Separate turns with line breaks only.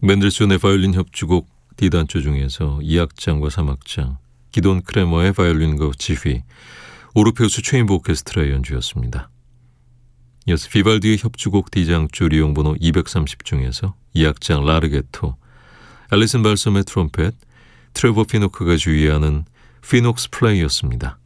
멘델스존의 바이올린 협주곡 D단조 중에서 2악장과 3악장, 기돈 크레머의 바이올린과 지휘, 오르페우스 체인버 오케스트라의 연주였습니다. 이어서 비발디의 협주곡 D장조 리용번호 230 중에서 2악장 라르게토, 앨리슨 발섬의 트럼펫, 트레버 피노크가 주의하는 피녹스 플레이였습니다.